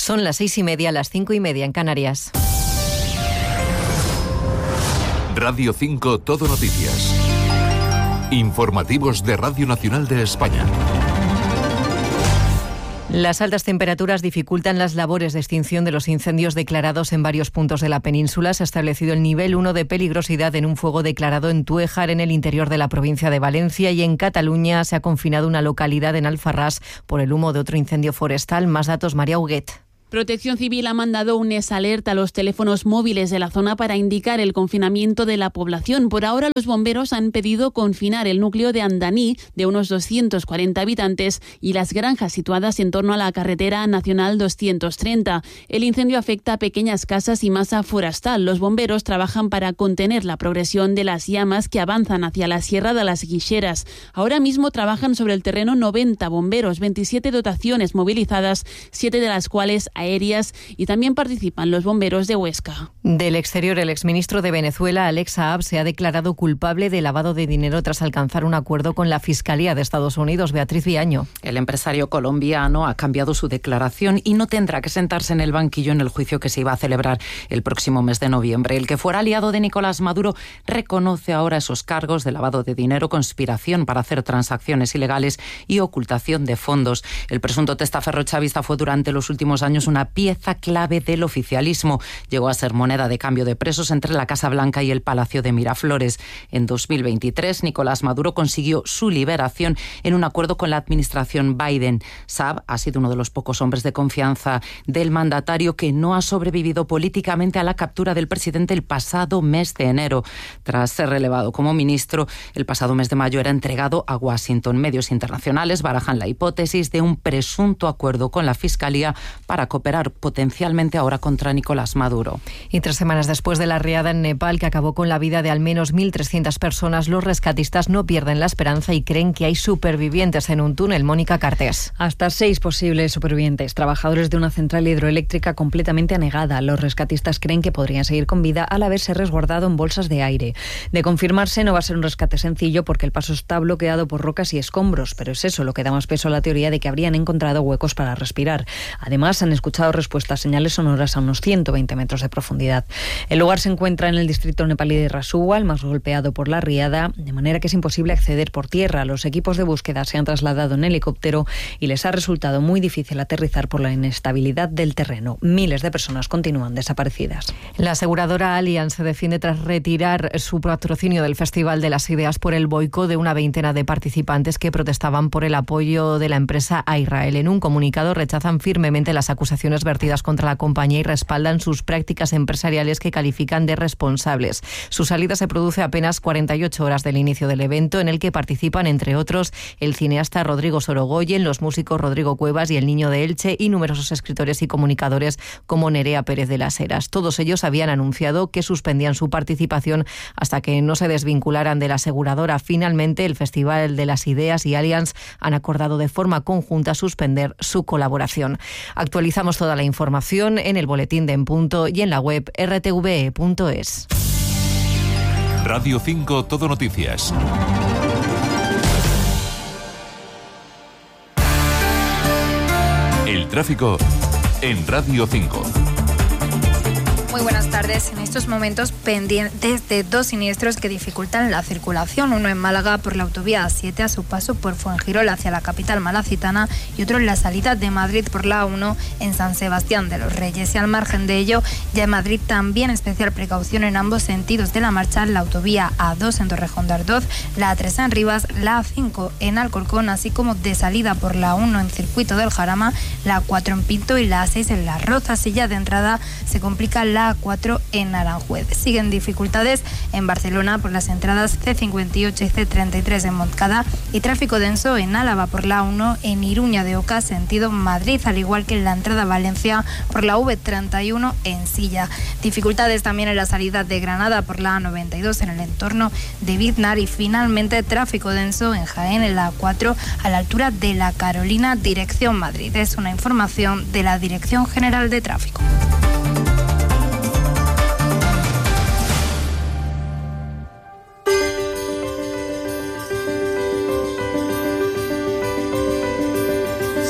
Son las 6:30, las 5:30 en Canarias. Radio 5 Todo Noticias. Informativos de Radio Nacional de España. Las altas temperaturas dificultan las labores de extinción de los incendios declarados en varios puntos de la península. Se ha establecido el nivel 1 de peligrosidad en un fuego declarado en Tuéjar, en el interior de la provincia de Valencia, y en Cataluña se ha confinado una localidad en Alfarrás por el humo de otro incendio forestal. Más datos, María Huguet. Protección Civil ha mandado un alerta a los teléfonos móviles de la zona para indicar el confinamiento de la población. Por ahora, los bomberos han pedido confinar el núcleo de Andaní, de unos 240 habitantes, y las granjas situadas en torno a la carretera nacional 230. El incendio afecta a pequeñas casas y masa forestal. Los bomberos trabajan para contener la progresión de las llamas que avanzan hacia la Sierra de las Guixeras. Ahora mismo trabajan sobre el terreno 90 bomberos, 27 dotaciones movilizadas, 7 de las cuales aéreas, y también participan los bomberos de Huesca. Del exterior, el exministro de Venezuela, Alex Saab, se ha declarado culpable de lavado de dinero tras alcanzar un acuerdo con la Fiscalía de Estados Unidos. Beatriz Viaño. El empresario colombiano ha cambiado su declaración y no tendrá que sentarse en el banquillo en el juicio que se iba a celebrar el próximo mes de noviembre. El que fuera aliado de Nicolás Maduro reconoce ahora esos cargos de lavado de dinero, conspiración para hacer transacciones ilegales y ocultación de fondos. El presunto testaferro chavista fue durante los últimos años una pieza clave del oficialismo. Llegó a ser moneda de cambio de presos entre la Casa Blanca y el Palacio de Miraflores. En 2023, Nicolás Maduro consiguió su liberación en un acuerdo con la administración Biden. Saab ha sido uno de los pocos hombres de confianza del mandatario que no ha sobrevivido políticamente a la captura del presidente el pasado mes de enero. Tras ser relevado como ministro, el pasado mes de mayo era entregado a Washington. Medios internacionales barajan la hipótesis de un presunto acuerdo con la Fiscalía para cooperar potencialmente ahora contra Nicolás Maduro. Y 3 semanas después de la riada en Nepal, que acabó con la vida de al menos 1.300 personas, los rescatistas no pierden la esperanza y creen que hay supervivientes en un túnel. Mónica Cartés. Hasta 6 posibles supervivientes, trabajadores de una central hidroeléctrica completamente anegada. Los rescatistas creen que podrían seguir con vida al haberse resguardado en bolsas de aire. De confirmarse, no va a ser un rescate sencillo porque el paso está bloqueado por rocas y escombros, pero es eso lo que da más peso a la teoría de que habrían encontrado huecos para respirar. Además, han escuchado respuestas, señales sonoras a unos 120 metros de profundidad. El lugar se encuentra en el distrito nepalí de Rasuwa, el más golpeado por la riada, de manera que es imposible acceder por tierra. Los equipos de búsqueda se han trasladado en helicóptero y les ha resultado muy difícil aterrizar por la inestabilidad del terreno. Miles de personas continúan desaparecidas. La aseguradora Allianz se defiende tras retirar su patrocinio del Festival de las Ideas por el boicot de una veintena de participantes que protestaban por el apoyo de la empresa a Israel. En un comunicado rechazan firmemente las acusaciones vertidas contra la compañía y respaldan sus prácticas empresariales que califican de responsables. Su salida se produce a apenas 48 horas del inicio del evento, en el que participan, entre otros, el cineasta Rodrigo Sorogoyen, los músicos Rodrigo Cuevas y El Niño de Elche, y numerosos escritores y comunicadores como Nerea Pérez de las Heras. Todos ellos habían anunciado que suspendían su participación hasta que no se desvincularan de la aseguradora. Finalmente, el Festival de las Ideas y Allianz han acordado de forma conjunta suspender su colaboración. Actualizamos toda la información en el boletín de En Punto y en la web rtve.es. Radio 5 Todo Noticias. El tráfico en Radio 5. Muy buenas tardes. En estos momentos pendientes de 2 siniestros que dificultan la circulación. Uno en Málaga por la autovía A7 a su paso por Fuengirola hacia la capital malacitana y otro en la salida de Madrid por la A1 en San Sebastián de los Reyes. Y al margen de ello, ya en Madrid también especial precaución en ambos sentidos de la marcha, la autovía A2 en Torrejón de Ardoz, la A3 en Rivas, la A5 en Alcorcón, así como de salida por la A1 en Circuito del Jarama, la A4 en Pinto y la A6 en Las Rozas. Y ya de entrada se complica la A4 en Aranjuez. Siguen dificultades en Barcelona por las entradas C58 y C33 en Montcada y tráfico denso en Álava por la A1 en Iruña de Oca, sentido Madrid, al igual que en la entrada a Valencia por la V31 en Silla. Dificultades también en la salida de Granada por la A92 en el entorno de Biznar y finalmente tráfico denso en Jaén en la A4 a la altura de La Carolina, dirección Madrid. Es una información de la Dirección General de Tráfico.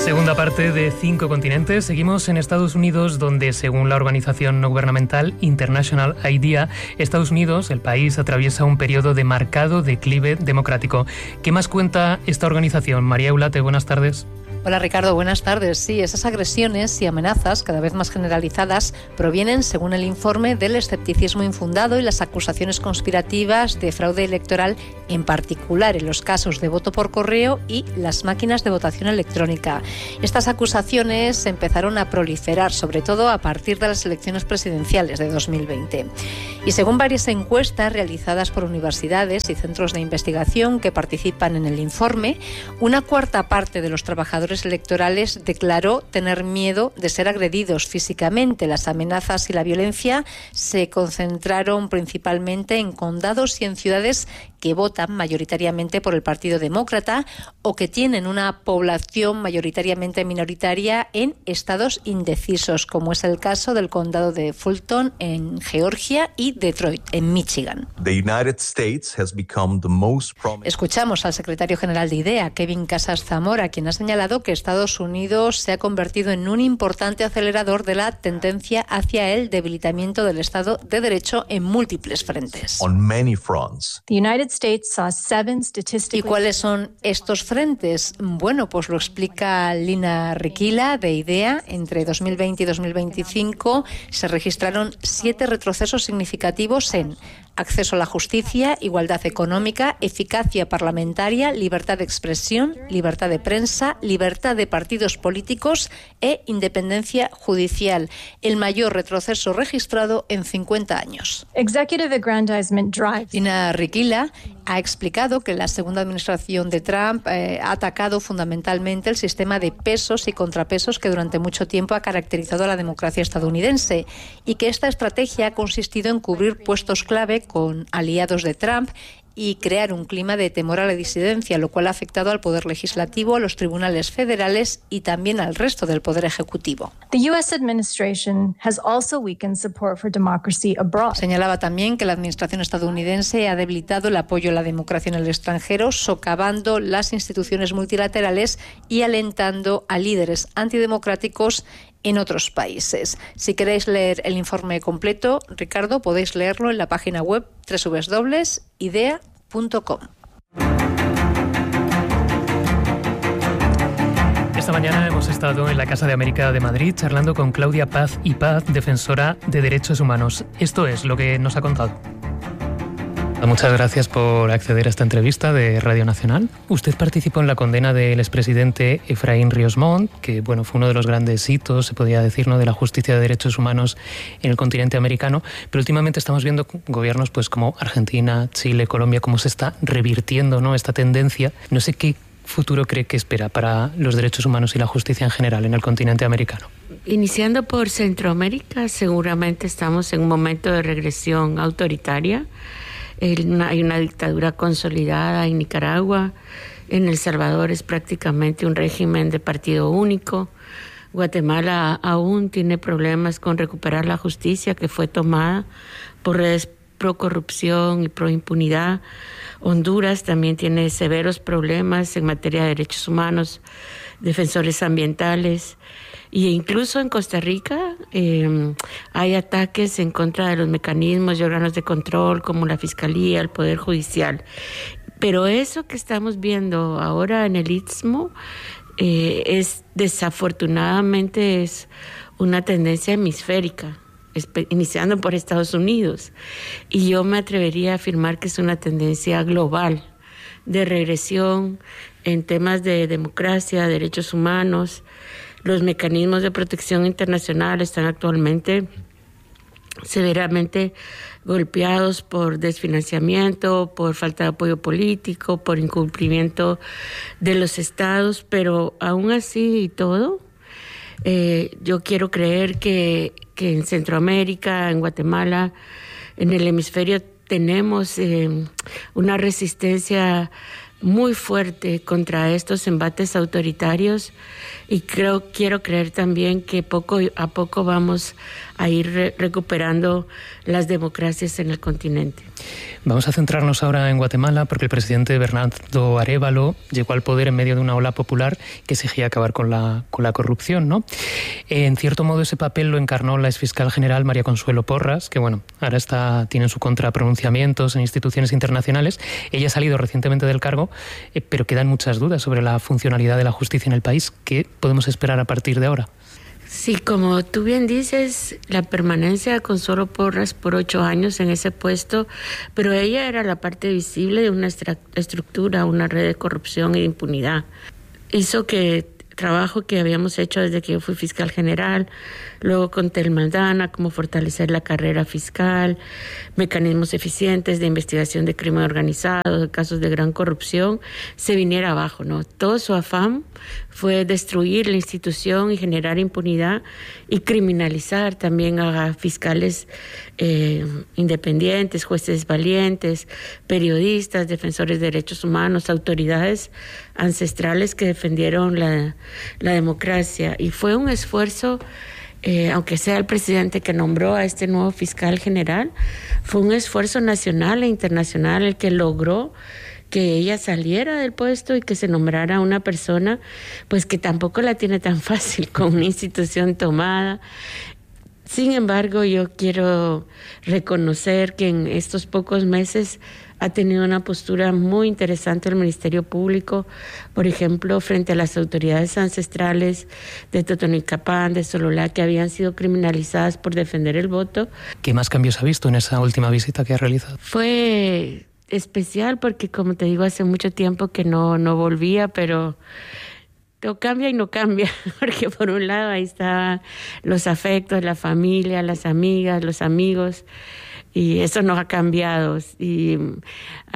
Segunda parte de 5 continentes. Seguimos en Estados Unidos, donde, según la organización no gubernamental International IDEA, Estados Unidos, el país, atraviesa un periodo de marcado declive democrático. ¿Qué más cuenta esta organización? María Eulate, buenas tardes. Hola Ricardo, buenas tardes. Sí, esas agresiones y amenazas, cada vez más generalizadas, provienen, según el informe, del escepticismo infundado y las acusaciones conspirativas de fraude electoral, en particular en los casos de voto por correo y las máquinas de votación electrónica. Estas acusaciones empezaron a proliferar, sobre todo a partir de las elecciones presidenciales de 2020. Y según varias encuestas realizadas por universidades y centros de investigación que participan en el informe, una cuarta parte de los trabajadores electorales declaró tener miedo de ser agredidos físicamente. Las amenazas y la violencia se concentraron principalmente en condados y en ciudades que votan mayoritariamente por el Partido Demócrata o que tienen una población mayoritariamente minoritaria en estados indecisos, como es el caso del condado de Fulton en Georgia y Detroit en Michigan. Escuchamos al secretario general de IDEA, Kevin Casas Zamora, quien ha señalado que Estados Unidos se ha convertido en un importante acelerador de la tendencia hacia el debilitamiento del Estado de Derecho en múltiples frentes. ¿Y cuáles son estos frentes? Bueno, pues lo explica Lina Riquila de IDEA. Entre 2020 y 2025 se registraron 7 retrocesos significativos en acceso a la justicia, igualdad económica, eficacia parlamentaria, libertad de expresión, libertad de prensa, libertad de partidos políticos e independencia judicial. El mayor retroceso registrado en 50 años. Lina Riquila ha explicado que la segunda administración de Trump ha atacado fundamentalmente el sistema de pesos y contrapesos que durante mucho tiempo ha caracterizado a la democracia estadounidense y que esta estrategia ha consistido en cubrir puestos clave con aliados de Trump y crear un clima de temor a la disidencia, lo cual ha afectado al poder legislativo, a los tribunales federales y también al resto del poder ejecutivo. Señalaba también que la administración estadounidense ha debilitado el apoyo a la democracia en el extranjero, socavando las instituciones multilaterales y alentando a líderes antidemocráticos en otros países. Si queréis leer el informe completo, Ricardo, podéis leerlo en la página web www.idea.com. Esta mañana hemos estado en la Casa de América de Madrid charlando con Claudia Paz y Paz, defensora de derechos humanos. Esto es lo que nos ha contado. Muchas gracias por acceder a esta entrevista de Radio Nacional. Usted participó en la condena del expresidente Efraín Ríos Montt, que fue uno de los grandes hitos, se podría decir, ¿no?, de la justicia de derechos humanos en el continente americano. Pero últimamente estamos viendo gobiernos como Argentina, Chile, Colombia, cómo se está revirtiendo, ¿no?, esta tendencia. No sé qué futuro cree que espera para los derechos humanos y la justicia en general en el continente americano. Iniciando por Centroamérica, seguramente estamos en un momento de regresión autoritaria. Hay una dictadura consolidada en Nicaragua. En El Salvador es prácticamente un régimen de partido único. Guatemala aún tiene problemas con recuperar la justicia que fue tomada por redes pro corrupción y pro impunidad. Honduras también tiene severos problemas en materia de derechos humanos, defensores ambientales. Y incluso en Costa Rica hay ataques en contra de los mecanismos y órganos de control como la Fiscalía, el Poder Judicial. Pero eso que estamos viendo ahora en el Istmo desafortunadamente es una tendencia hemisférica, iniciando por Estados Unidos. Y yo me atrevería a afirmar que es una tendencia global de regresión en temas de democracia, derechos humanos. Los mecanismos de protección internacional están actualmente severamente golpeados por desfinanciamiento, por falta de apoyo político, por incumplimiento de los estados, pero aún así y todo, yo quiero creer que en Centroamérica, en Guatemala, en el hemisferio tenemos una resistencia muy fuerte contra estos embates autoritarios y quiero creer también que poco a poco vamos a ir recuperando las democracias en el continente. Vamos a centrarnos ahora en Guatemala, porque el presidente Bernardo Arévalo llegó al poder en medio de una ola popular que exigía acabar con la corrupción, ¿no? En cierto modo ese papel lo encarnó la exfiscal general María Consuelo Porras, que bueno, ahora tiene en su contra pronunciamientos en instituciones internacionales. Ella ha salido recientemente del cargo, pero quedan muchas dudas sobre la funcionalidad de la justicia en el país. ¿Qué podemos esperar a partir de ahora? Sí, como tú bien dices, la permanencia de Consuelo Porras por 8 años en ese puesto, pero ella era la parte visible de una estructura, una red de corrupción e impunidad. Hizo que trabajo que habíamos hecho desde que yo fui fiscal general, luego con Telmaldana, cómo fortalecer la carrera fiscal, mecanismos eficientes de investigación de crimen organizado, de casos de gran corrupción, se viniera abajo, ¿no? Todo su afán fue destruir la institución y generar impunidad y criminalizar también a fiscales independientes, jueces valientes, periodistas, defensores de derechos humanos, autoridades ancestrales que defendieron la democracia. Y fue un esfuerzo, aunque sea el presidente que nombró a este nuevo fiscal general, fue un esfuerzo nacional e internacional el que logró que ella saliera del puesto y que se nombrara una persona pues que tampoco la tiene tan fácil, con una institución tomada. Sin embargo, yo quiero reconocer que en estos pocos meses ha tenido una postura muy interesante el Ministerio Público, por ejemplo, frente a las autoridades ancestrales de Totonicapán, de Sololá, que habían sido criminalizadas por defender el voto. ¿Qué más cambios ha visto en esa última visita que ha realizado? Fue especial porque, como te digo, hace mucho tiempo que no volvía, pero no cambia y no cambia, porque por un lado ahí están los afectos, la familia, las amigas, los amigos, y eso no ha cambiado. Y a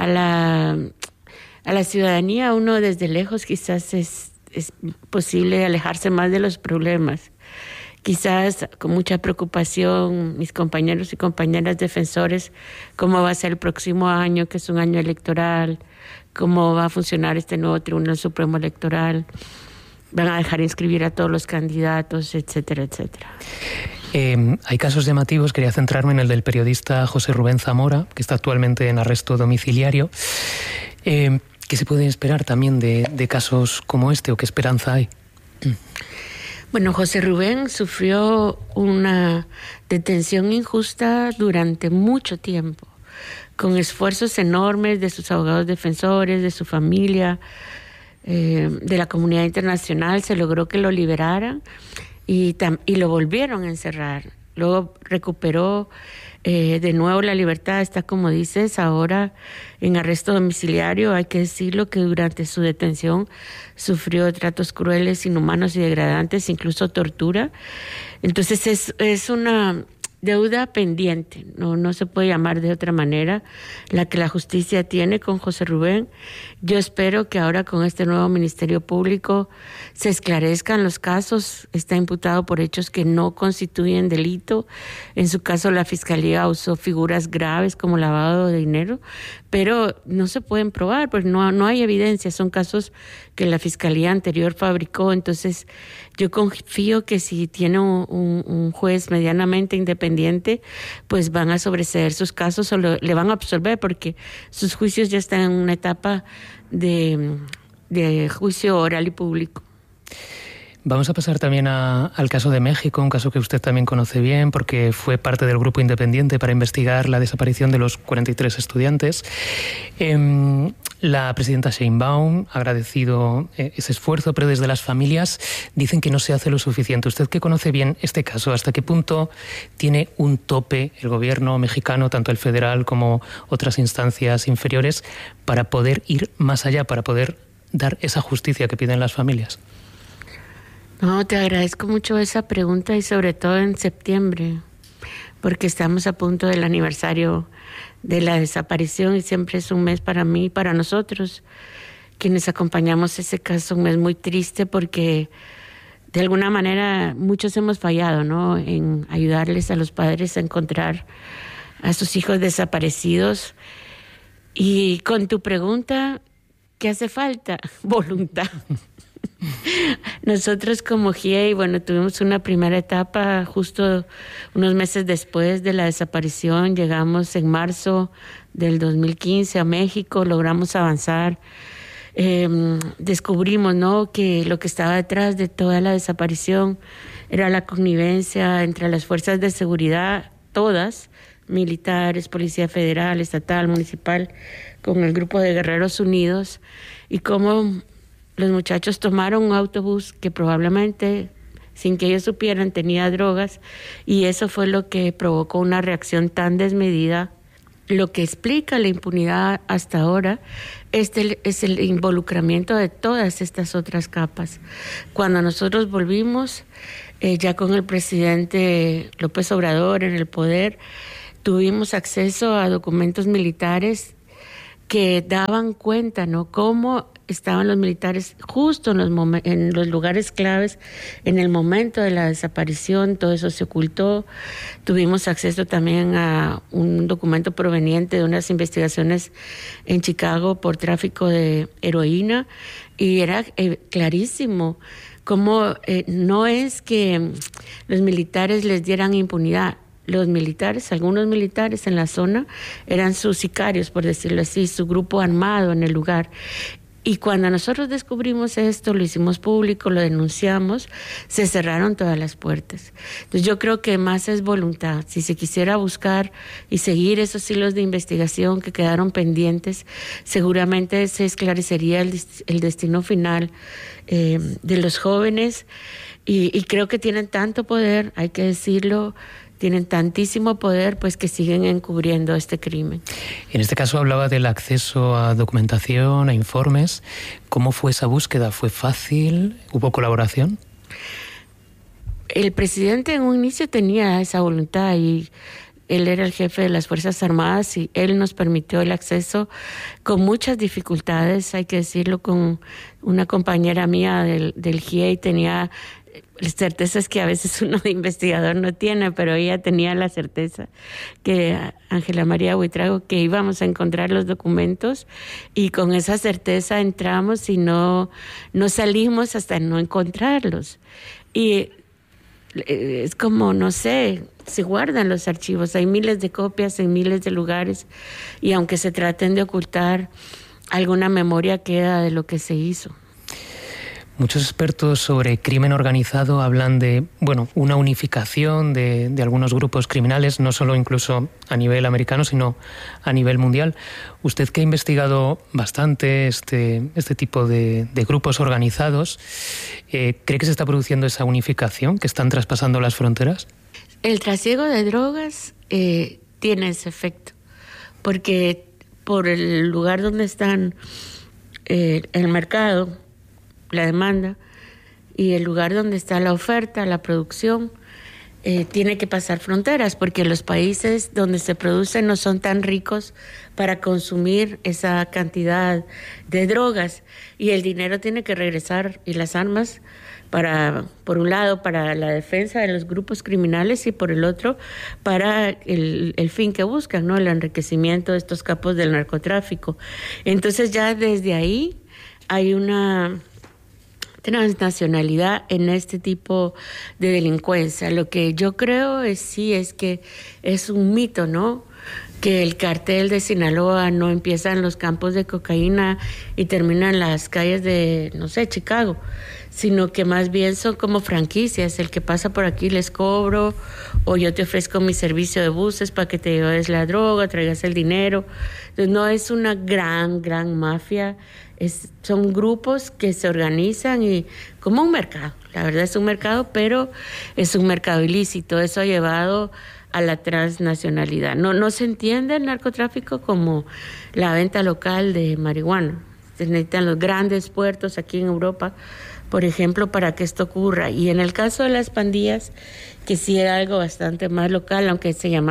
la ciudadanía, uno desde lejos quizás es posible alejarse más de los problemas. Quizás con mucha preocupación, mis compañeros y compañeras defensores, cómo va a ser el próximo año, que es un año electoral, cómo va a funcionar este nuevo Tribunal Supremo Electoral, van a dejar inscribir a todos los candidatos, etcétera, etcétera. Hay casos llamativos, quería centrarme en el del periodista José Rubén Zamora, que está actualmente en arresto domiciliario. ¿Qué se puede esperar también de casos como este, o qué esperanza hay? Bueno, José Rubén sufrió una detención injusta durante mucho tiempo, con esfuerzos enormes de sus abogados defensores, de su familia, de la comunidad internacional. Se logró que lo liberaran y lo volvieron a encerrar. Luego recuperó de nuevo la libertad, está, como dices, ahora en arresto domiciliario. Hay que decirlo que durante su detención sufrió tratos crueles, inhumanos y degradantes, incluso tortura. Entonces es una deuda pendiente, no se puede llamar de otra manera, la que la justicia tiene con José Rubén. Yo espero que ahora con este nuevo Ministerio Público se esclarezcan los casos. Está imputado por hechos que no constituyen delito. En su caso, la Fiscalía usó figuras graves como lavado de dinero, pero no se pueden probar porque no hay evidencia. Son casos que la Fiscalía anterior fabricó. Entonces, yo confío que si tiene un juez medianamente independiente, pues van a sobreseer sus casos o le van a absolver, porque sus juicios ya están en una etapa de juicio oral y público. Vamos a pasar también al caso de México, un caso que usted también conoce bien porque fue parte del grupo independiente para investigar la desaparición de los 43 estudiantes. La presidenta Sheinbaum ha agradecido ese esfuerzo, pero desde las familias dicen que no se hace lo suficiente. Usted, que conoce bien este caso, ¿hasta qué punto tiene un tope el gobierno mexicano, tanto el federal como otras instancias inferiores, para poder ir más allá, para poder dar esa justicia que piden las familias? No, te agradezco mucho esa pregunta, y sobre todo en septiembre, porque estamos a punto del aniversario de la desaparición y siempre es un mes para mí y para nosotros, quienes acompañamos ese caso, un mes muy triste porque de alguna manera muchos hemos fallado, ¿no?, en ayudarles a los padres a encontrar a sus hijos desaparecidos. Y con tu pregunta, ¿qué hace falta? Voluntad. Nosotros como GIEI, bueno, tuvimos una primera etapa justo unos meses después de la desaparición. Llegamos en marzo del 2015 a México, logramos avanzar. Descubrimos, ¿no?, que lo que estaba detrás de toda la desaparición era la connivencia entre las fuerzas de seguridad, todas, militares, Policía Federal, Estatal, Municipal, con el grupo de Guerreros Unidos, y cómo los muchachos tomaron un autobús que probablemente, sin que ellos supieran, tenía drogas, y eso fue lo que provocó una reacción tan desmedida. Lo que explica la impunidad hasta ahora es el involucramiento de todas estas otras capas. Cuando nosotros volvimos, ya con el presidente López Obrador en el poder, tuvimos acceso a documentos militares que daban cuenta, ¿no?, cómo estaban los militares justo en los lugares claves en el momento de la desaparición. Todo eso se ocultó. Tuvimos acceso también a un documento proveniente de unas investigaciones en Chicago por tráfico de heroína, y era clarísimo cómo no es que los militares les dieran impunidad. Los militares, algunos militares en la zona, eran sus sicarios, por decirlo así, su grupo armado en el lugar. Y cuando nosotros descubrimos esto, lo hicimos público, lo denunciamos, se cerraron todas las puertas. Entonces yo creo que más es voluntad. Si se quisiera buscar y seguir esos hilos de investigación que quedaron pendientes, seguramente se esclarecería el destino final de los jóvenes. Y creo que tienen tanto poder, hay que decirlo, tienen tantísimo poder, pues que siguen encubriendo este crimen. En este caso hablaba del acceso a documentación, a informes. ¿Cómo fue esa búsqueda? ¿Fue fácil? ¿Hubo colaboración? El presidente en un inicio tenía esa voluntad, y él era el jefe de las Fuerzas Armadas, y él nos permitió el acceso con muchas dificultades, hay que decirlo. Con una compañera mía del GIEI tenía certezas que a veces uno de investigador no tiene, pero ella tenía la certeza, que Ángela María Buitrago, que íbamos a encontrar los documentos, y con esa certeza entramos y no salimos hasta no encontrarlos. Y es como, no sé, se guardan los archivos, hay miles de copias en miles de lugares, y aunque se traten de ocultar, alguna memoria queda de lo que se hizo. Muchos expertos sobre crimen organizado hablan de, una unificación de algunos grupos criminales, no solo incluso a nivel americano, sino a nivel mundial. Usted, que ha investigado bastante este tipo de grupos organizados, ¿cree que se está produciendo esa unificación, que están traspasando las fronteras? El trasiego de drogas tiene ese efecto, porque por el lugar donde están el mercado, la demanda, y el lugar donde está la oferta, la producción, tiene que pasar fronteras, porque los países donde se produce no son tan ricos para consumir esa cantidad de drogas, y el dinero tiene que regresar, y las armas, por un lado, para la defensa de los grupos criminales, y por el otro, para el fin que buscan, ¿no?, el enriquecimiento de estos capos del narcotráfico. Entonces ya desde ahí hay una transnacionalidad en este tipo de delincuencia. Lo que yo creo es que es un mito, ¿no?, que el cartel de Sinaloa no empieza en los campos de cocaína y termina en las calles de, no sé, Chicago, sino que más bien son como franquicias. El que pasa por aquí les cobro, o yo te ofrezco mi servicio de buses para que te lleves la droga, traigas el dinero. Entonces no es una gran mafia, son grupos que se organizan, y como un mercado. La verdad es un mercado, pero es un mercado ilícito. Eso ha llevado a la transnacionalidad. No se entiende el narcotráfico como la venta local de marihuana. Se necesitan los grandes puertos aquí en Europa, por ejemplo, para que esto ocurra. Y en el caso de las pandillas, que sí era algo bastante más local, aunque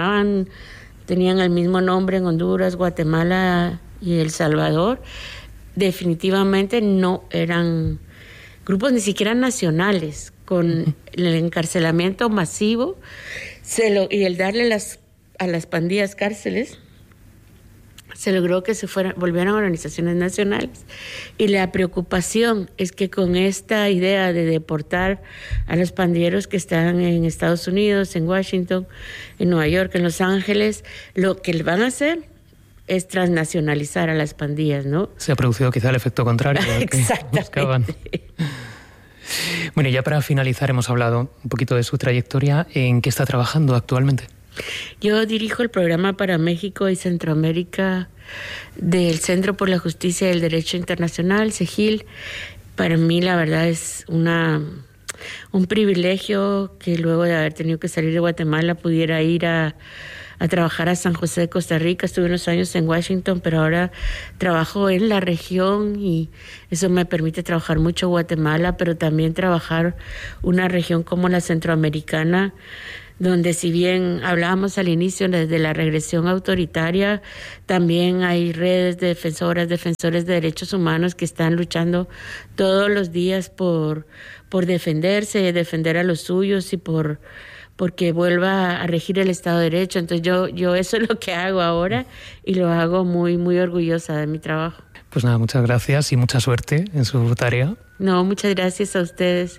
tenían el mismo nombre en Honduras, Guatemala y El Salvador, definitivamente no eran grupos ni siquiera nacionales. Con el encarcelamiento masivo y el darle a las pandillas cárceles, se logró que volvieran organizaciones nacionales. Y la preocupación es que con esta idea de deportar a los pandilleros que están en Estados Unidos, en Washington, en Nueva York, en Los Ángeles, lo que van a hacer es transnacionalizar a las pandillas, ¿no? Se ha producido quizá el efecto contrario al que buscaban. Bueno, y ya para finalizar, hemos hablado un poquito de su trayectoria. ¿En qué está trabajando actualmente? Yo dirijo el programa para México y Centroamérica del Centro por la Justicia y el Derecho Internacional, CEJIL. Para mí, la verdad, es un privilegio que luego de haber tenido que salir de Guatemala pudiera ir a trabajar a San José de Costa Rica. Estuve unos años en Washington, pero ahora trabajo en la región y eso me permite trabajar mucho en Guatemala, pero también trabajar una región como la centroamericana, donde si bien hablábamos al inicio desde la regresión autoritaria, también hay redes de defensores de derechos humanos que están luchando todos los días por defenderse, defender a los suyos y porque vuelva a regir el Estado de Derecho. Entonces yo eso es lo que hago ahora y lo hago muy, muy orgullosa de mi trabajo. Pues nada, muchas gracias y mucha suerte en su tarea. No, muchas gracias a ustedes.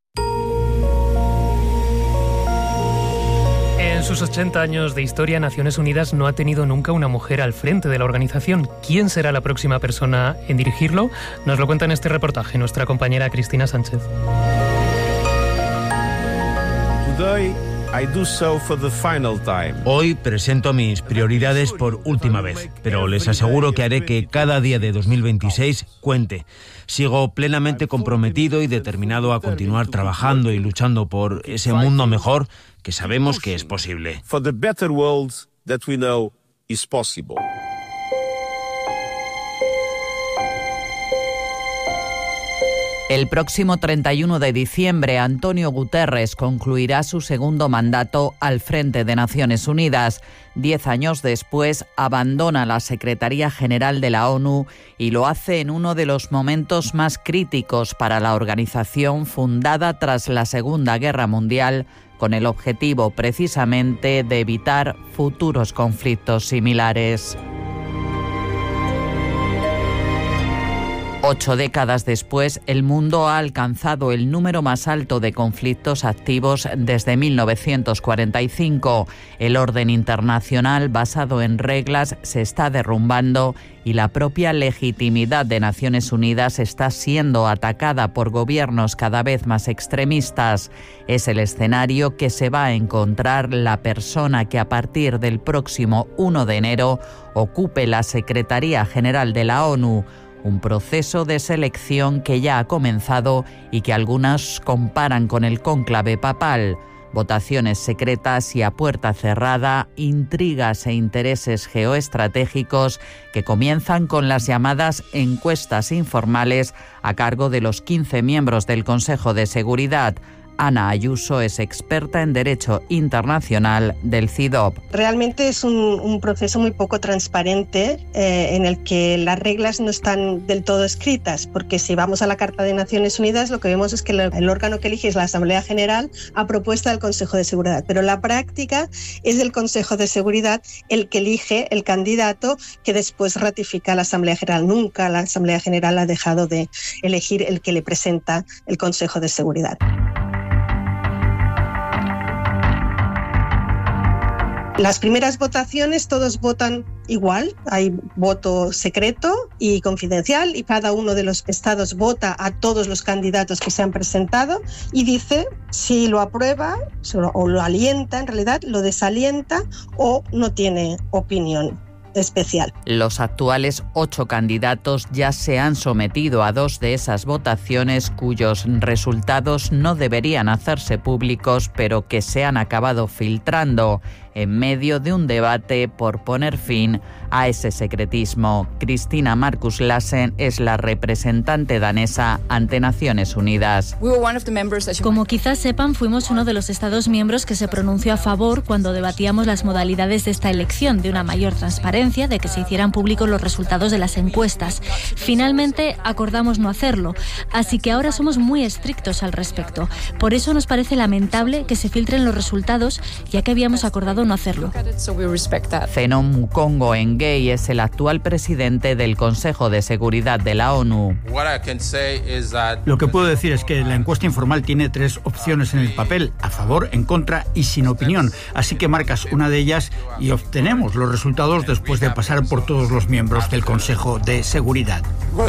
En sus 80 años de historia, Naciones Unidas no ha tenido nunca una mujer al frente de la organización. ¿Quién será la próxima persona en dirigirlo? Nos lo cuenta en este reportaje nuestra compañera Cristina Sánchez. Hoy presento mis prioridades por última vez, pero les aseguro que haré que cada día de 2026 cuente. Sigo plenamente comprometido y determinado a continuar trabajando y luchando por ese mundo mejor que sabemos que es posible. El próximo 31 de diciembre, Antonio Guterres concluirá su segundo mandato al frente de Naciones Unidas. 10 años después, abandona la Secretaría General de la ONU y lo hace en uno de los momentos más críticos para la organización, fundada tras la Segunda Guerra Mundial, con el objetivo precisamente de evitar futuros conflictos similares. 8 décadas después, el mundo ha alcanzado el número más alto de conflictos activos desde 1945. El orden internacional basado en reglas se está derrumbando y la propia legitimidad de Naciones Unidas está siendo atacada por gobiernos cada vez más extremistas. Es el escenario que se va a encontrar la persona que a partir del próximo 1 de enero ocupe la Secretaría General de la ONU. Un proceso de selección que ya ha comenzado y que algunos comparan con el cónclave papal. Votaciones secretas y a puerta cerrada, intrigas e intereses geoestratégicos que comienzan con las llamadas encuestas informales a cargo de los 15 miembros del Consejo de Seguridad. Ana Ayuso es experta en Derecho Internacional del CIDOB. Realmente es un proceso muy poco transparente en el que las reglas no están del todo escritas, porque si vamos a la Carta de Naciones Unidas lo que vemos es que el órgano que elige es la Asamblea General a propuesta del Consejo de Seguridad, pero la práctica es el Consejo de Seguridad el que elige el candidato que después ratifica la Asamblea General. Nunca la Asamblea General ha dejado de elegir el que le presenta el Consejo de Seguridad. Las primeras votaciones todos votan igual, hay voto secreto y confidencial y cada uno de los estados vota a todos los candidatos que se han presentado y dice si lo aprueba o lo alienta, en realidad lo desalienta o no tiene opinión especial. Los actuales 8 candidatos ya se han sometido a 2 de esas votaciones cuyos resultados no deberían hacerse públicos, pero que se han acabado filtrando en medio de un debate por poner fin a ese secretismo. Cristina Marcus Lassen es la representante danesa ante Naciones Unidas. Como quizás sepan, fuimos uno de los Estados miembros que se pronunció a favor cuando debatíamos las modalidades de esta elección, de una mayor transparencia, de que se hicieran públicos los resultados de las encuestas. Finalmente acordamos no hacerlo, así que ahora somos muy estrictos al respecto. Por eso nos parece lamentable que se filtren los resultados, ya que habíamos acordado no hacerlo. Zenon Mukongo Engei es el actual presidente del Consejo de Seguridad de la ONU. Lo que puedo decir es que la encuesta informal tiene 3 opciones en el papel: a favor, en contra y sin opinión. Así que marcas una de ellas y obtenemos los resultados después de pasar por todos los miembros del Consejo de Seguridad.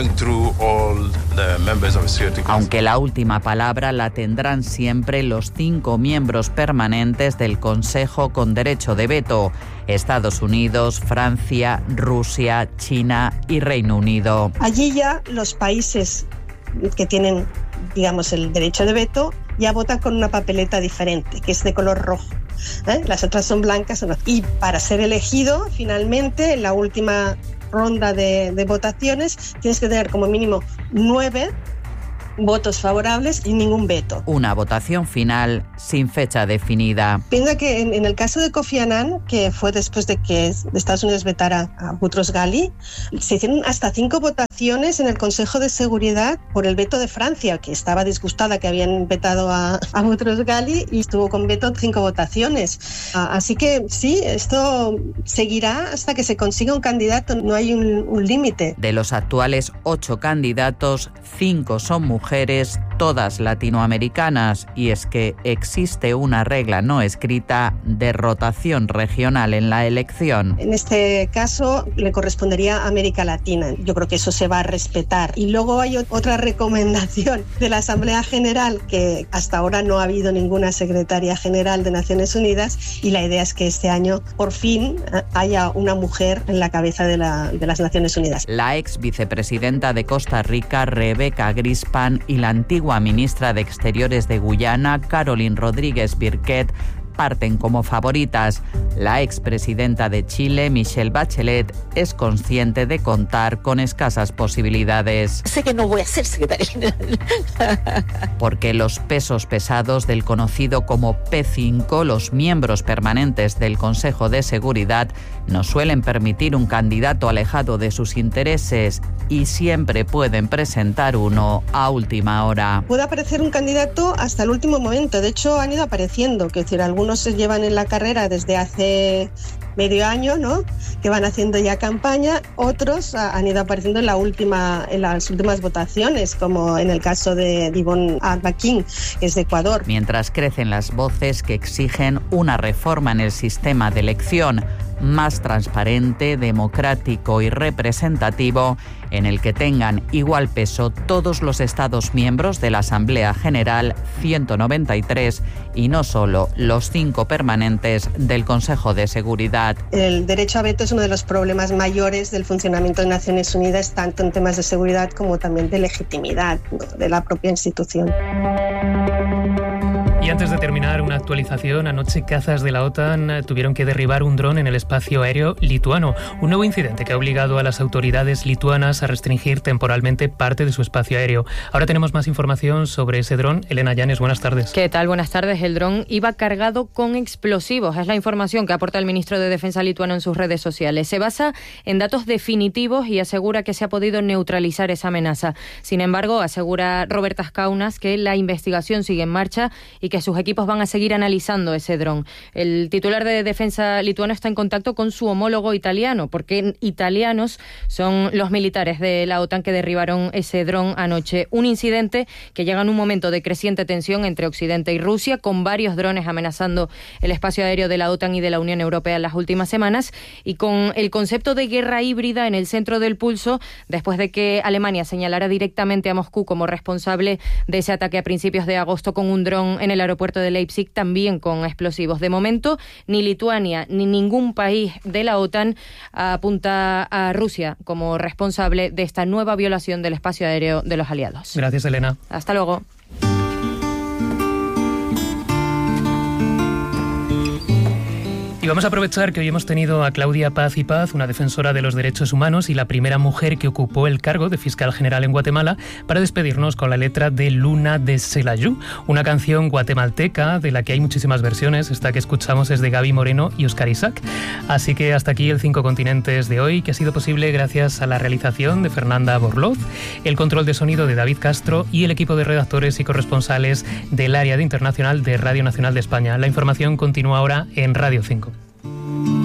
Aunque la última palabra la tendrán siempre los 5 miembros permanentes del Consejo con derecho de veto: Estados Unidos, Francia, Rusia, China y Reino Unido. Allí ya los países que tienen, digamos, el derecho de veto ya votan con una papeleta diferente, que es de color rojo. Las otras son blancas. Y para ser elegido, finalmente, en la última ronda de votaciones, tienes que tener como mínimo 9 votos favorables y ningún veto. Una votación final sin fecha definida. Piensa que en el caso de Kofi Annan, que fue después de que Estados Unidos vetara a Boutros Ghali, se hicieron hasta 5 votaciones en el Consejo de Seguridad por el veto de Francia, que estaba disgustada que habían vetado a Boutros Ghali, y estuvo con veto 5 votaciones. Así que sí, esto seguirá hasta que se consiga un candidato, no hay un límite. De los actuales 8 candidatos, 5 son mujeres, todas latinoamericanas, y es que existe una regla no escrita de rotación regional en la elección. En este caso le correspondería a América Latina. Yo creo que eso se va a respetar. Y luego hay otra recomendación de la Asamblea General, que hasta ahora no ha habido ninguna secretaria general de Naciones Unidas, y la idea es que este año por fin haya una mujer en la cabeza de las Naciones Unidas. La ex vicepresidenta de Costa Rica, Rebeca Grispan, y la antigua ministra de Exteriores de Guyana, Caroline Rodríguez Birquet, parten como favoritas. La expresidenta de Chile, Michelle Bachelet, es consciente de contar con escasas posibilidades. Sé que no voy a ser secretaria general. Porque los pesos pesados del conocido como P5, los miembros permanentes del Consejo de Seguridad, no suelen permitir un candidato alejado de sus intereses y siempre pueden presentar uno a última hora. Puede aparecer un candidato hasta el último momento. De hecho, han ido apareciendo, que decir, algunos se llevan en la carrera desde hace medio año, ¿no?, que van haciendo ya campaña. Otros han ido apareciendo en las últimas votaciones, como en el caso de Yvonne Alba-King, que es de Ecuador. Mientras crecen las voces que exigen una reforma en el sistema de elección más transparente, democrático y representativo, en el que tengan igual peso todos los Estados miembros de la Asamblea General, 193, y no solo los 5 permanentes del Consejo de Seguridad. El derecho a veto es uno de los problemas mayores del funcionamiento de Naciones Unidas, tanto en temas de seguridad como también de legitimidad, ¿no?, de la propia institución. Y antes de terminar, una actualización. Anoche cazas de la OTAN tuvieron que derribar un dron en el espacio aéreo lituano. Un nuevo incidente que ha obligado a las autoridades lituanas a restringir temporalmente parte de su espacio aéreo. Ahora tenemos más información sobre ese dron. Elena Llanes, buenas tardes. ¿Qué tal? Buenas tardes. El dron iba cargado con explosivos. Es la información que aporta el ministro de Defensa lituano en sus redes sociales. Se basa en datos definitivos y asegura que se ha podido neutralizar esa amenaza. Sin embargo, asegura Robertas Kaunas que la investigación sigue en marcha y que sus equipos van a seguir analizando ese dron. El titular de Defensa lituano está en contacto con su homólogo italiano, porque italianos son los militares de la OTAN que derribaron ese dron anoche. Un incidente que llega en un momento de creciente tensión entre Occidente y Rusia, con varios drones amenazando el espacio aéreo de la OTAN y de la Unión Europea en las últimas semanas, y con el concepto de guerra híbrida en el centro del pulso, después de que Alemania señalara directamente a Moscú como responsable de ese ataque a principios de agosto con un dron en el aeropuerto de Leipzig, también con explosivos. De momento, ni Lituania ni ningún país de la OTAN apunta a Rusia como responsable de esta nueva violación del espacio aéreo de los aliados. Gracias, Elena. Hasta luego. Y vamos a aprovechar que hoy hemos tenido a Claudia Paz y Paz, una defensora de los derechos humanos y la primera mujer que ocupó el cargo de fiscal general en Guatemala, para despedirnos con la letra de Luna de Celayú, una canción guatemalteca de la que hay muchísimas versiones. Esta que escuchamos es de Gaby Moreno y Oscar Isaac. Así que hasta aquí el 5 Continentes de hoy, que ha sido posible gracias a la realización de Fernanda Borloz, el control de sonido de David Castro y el equipo de redactores y corresponsales del área de internacional de Radio Nacional de España. La información continúa ahora en Radio 5.